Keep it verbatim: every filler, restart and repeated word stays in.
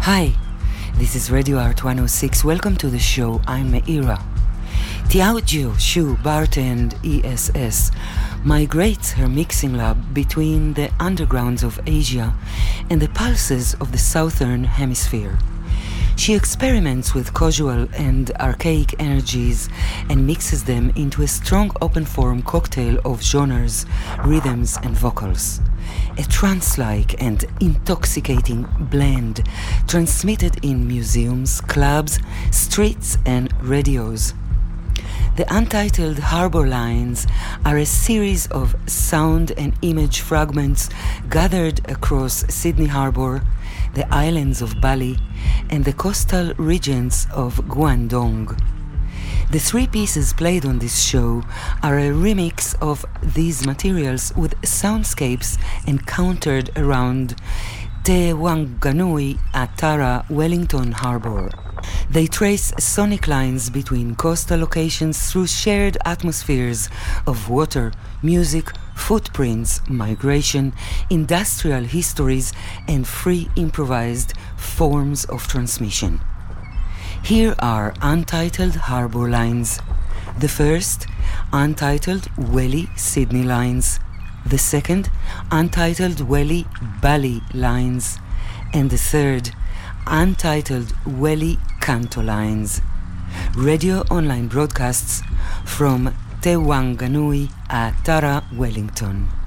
Hi, this is Radio Art one oh six. Welcome to the show. I'm Meira. Tiaojiu Shu Bartend E S S migrates her mixing lab between the undergrounds of Asia and the pulses of the southern hemisphere. She experiments with casual and archaic energies and mixes them into a strong open-form cocktail of genres, rhythms and vocals. A trance-like and intoxicating blend transmitted in museums, clubs, streets and radios. The Untitled Harbor Lines are a series of sound and image fragments gathered across Sydney Harbour, the islands of Bali, and the coastal regions of Guangdong. The three pieces played on this show are a remix of these materials with soundscapes encountered around Te Wanganui at Tara, Wellington Harbour. They trace sonic lines between coastal locations through shared atmospheres of water, music, footprints, migration, industrial histories, and free improvised forms of transmission. Here are Untitled Harbour Lines. The first, Untitled Welly Sydney Lines. The second, Untitled Welly Bali Lines. And the third, Untitled Welly Kanto Lines. Radio online broadcasts from Te Wanganui at Tara, Wellington.